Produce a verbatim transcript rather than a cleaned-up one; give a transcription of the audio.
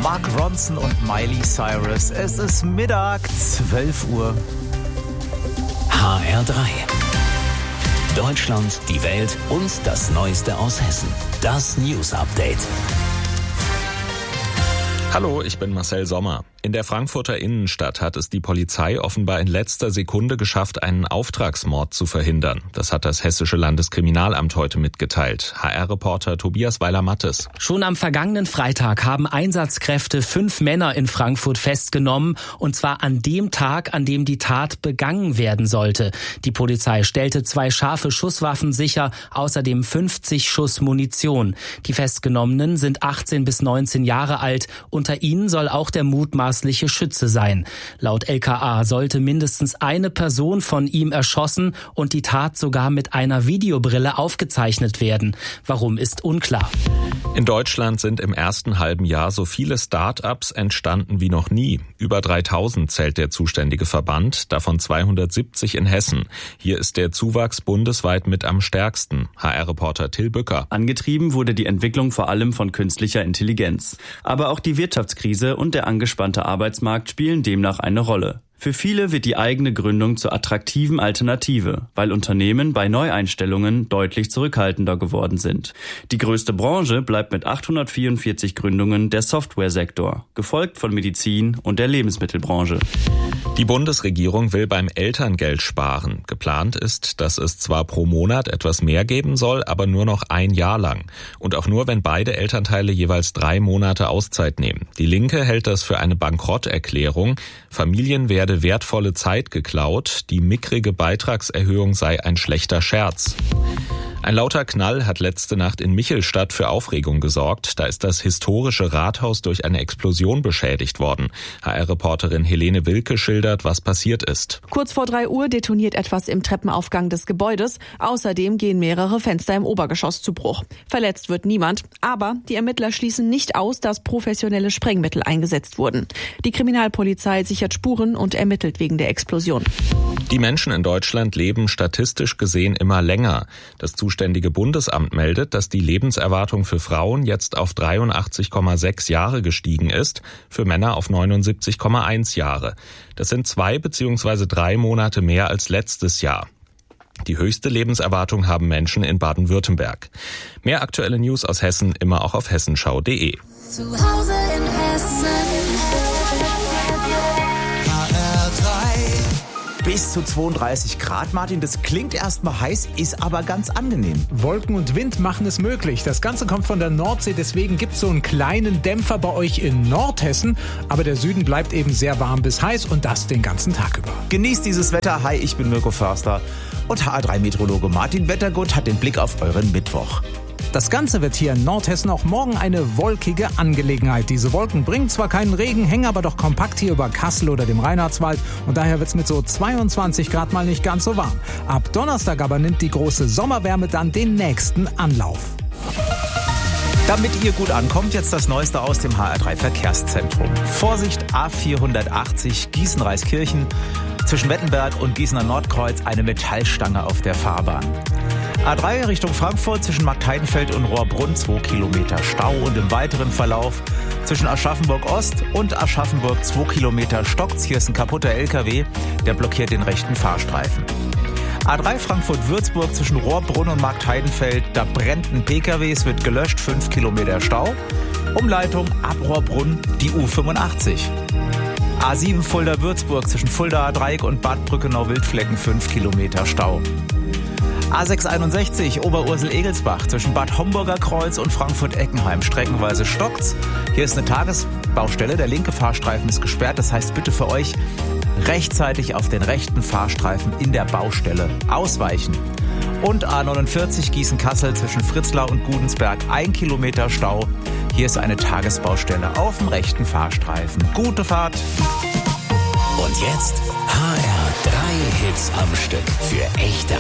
Mark Ronson und Miley Cyrus. Es ist Mittag, zwölf Uhr. H R drei. Deutschland, die Welt und das Neueste aus Hessen. Das News Update. Hallo, ich bin Marcel Sommer. In der Frankfurter Innenstadt hat es die Polizei offenbar in letzter Sekunde geschafft, einen Auftragsmord zu verhindern. Das hat das Hessische Landeskriminalamt heute mitgeteilt. H R-Reporter Tobias Weiler-Mattes. Schon am vergangenen Freitag haben Einsatzkräfte fünf Männer in Frankfurt festgenommen, und zwar an dem Tag, an dem die Tat begangen werden sollte. Die Polizei stellte zwei scharfe Schusswaffen sicher, außerdem fünfzig Schuss Munition. Die Festgenommenen sind achtzehn bis neunzehn Jahre alt. Unter ihnen soll auch der mutmaßliche Schütze sein. Laut L K A sollte mindestens eine Person von ihm erschossen und die Tat sogar mit einer Videobrille aufgezeichnet werden. Warum, ist unklar. In Deutschland sind im ersten halben Jahr so viele Start-ups entstanden wie noch nie. Über dreitausend zählt der zuständige Verband, davon zweihundertsiebzig in Hessen. Hier ist der Zuwachs bundesweit mit am stärksten. H R-Reporter Till Bücker. Angetrieben wurde die Entwicklung vor allem von künstlicher Intelligenz. Aber auch die Wirtschaftskrise und der angespannte Arbeitsmarkt spielen demnach eine Rolle. Für viele wird die eigene Gründung zur attraktiven Alternative, weil Unternehmen bei Neueinstellungen deutlich zurückhaltender geworden sind. Die größte Branche bleibt mit achthundertvierundvierzig Gründungen der Softwaresektor, gefolgt von Medizin und der Lebensmittelbranche. Die Bundesregierung will beim Elterngeld sparen. Geplant ist, dass es zwar pro Monat etwas mehr geben soll, aber nur noch ein Jahr lang. Und auch nur, wenn beide Elternteile jeweils drei Monate Auszeit nehmen. Die Linke hält das für eine Bankrotterklärung. Familien werde wertvolle Zeit geklaut. Die mickrige Beitragserhöhung sei ein schlechter Scherz. Ein lauter Knall hat letzte Nacht in Michelstadt für Aufregung gesorgt. Da ist das historische Rathaus durch eine Explosion beschädigt worden. H R-Reporterin Helene Wilke schildert, was passiert ist. Kurz vor drei Uhr detoniert etwas im Treppenaufgang des Gebäudes. Außerdem gehen mehrere Fenster im Obergeschoss zu Bruch. Verletzt wird niemand, aber die Ermittler schließen nicht aus, dass professionelle Sprengmittel eingesetzt wurden. Die Kriminalpolizei sichert Spuren und ermittelt wegen der Explosion. Die Menschen in Deutschland leben statistisch gesehen immer länger. Das zuständige Bundesamt meldet, dass die Lebenserwartung für Frauen jetzt auf dreiundachtzig Komma sechs Jahre gestiegen ist, für Männer auf neunundsiebzig Komma eins Jahre. Das sind zwei bzw. drei Monate mehr als letztes Jahr. Die höchste Lebenserwartung haben Menschen in Baden-Württemberg. Mehr aktuelle News aus Hessen immer auch auf hessenschau punkt de. Zu Hause in Hessen. Bis zu zweiunddreißig Grad, Martin. Das klingt erstmal heiß, ist aber ganz angenehm. Wolken und Wind machen es möglich. Das Ganze kommt von der Nordsee, deswegen gibt es so einen kleinen Dämpfer bei euch in Nordhessen. Aber der Süden bleibt eben sehr warm bis heiß und das den ganzen Tag über. Genießt dieses Wetter. Hi, ich bin Mirko Förster und H R drei Meteorologe Martin Wettergut hat den Blick auf euren Mittwoch. Das Ganze wird hier in Nordhessen auch morgen eine wolkige Angelegenheit. Diese Wolken bringen zwar keinen Regen, hängen aber doch kompakt hier über Kassel oder dem Reinhardswald und daher wird es mit so zweiundzwanzig Grad mal nicht ganz so warm. Ab Donnerstag aber nimmt die große Sommerwärme dann den nächsten Anlauf. Damit ihr gut ankommt, jetzt das Neueste aus dem H R drei Verkehrszentrum. Vorsicht, A vierhundertachtzig Gießen-Reiskirchen. Zwischen Wettenberg und Gießener Nordkreuz eine Metallstange auf der Fahrbahn. A drei Richtung Frankfurt zwischen Marktheidenfeld und Rohrbrunn zwei Kilometer Stau und im weiteren Verlauf zwischen Aschaffenburg Ost und Aschaffenburg zwei Kilometer stockt's. Hier ist ein kaputter L K W, der blockiert den rechten Fahrstreifen. A drei Frankfurt-Würzburg zwischen Rohrbrunn und Marktheidenfeld, da brennt ein P K W, es wird gelöscht, fünf Kilometer Stau. Umleitung ab Rohrbrunn die U fünfundachtzig. A sieben Fulda-Würzburg zwischen Fuldaer Dreieck und Bad Brückenau-Wildflecken, fünf Kilometer Stau. A sechshunderteinundsechzig Oberursel-Egelsbach zwischen Bad Homburger Kreuz und Frankfurt-Eckenheim. Streckenweise stockt's. Hier ist eine Tagesbaustelle. Der linke Fahrstreifen ist gesperrt. Das heißt, bitte für euch rechtzeitig auf den rechten Fahrstreifen in der Baustelle ausweichen. Und A neunundvierzig Gießen-Kassel zwischen Fritzlar und Gudensberg. Ein Kilometer Stau. Hier ist eine Tagesbaustelle auf dem rechten Fahrstreifen. Gute Fahrt. Und jetzt H R drei Hits am Stück für echte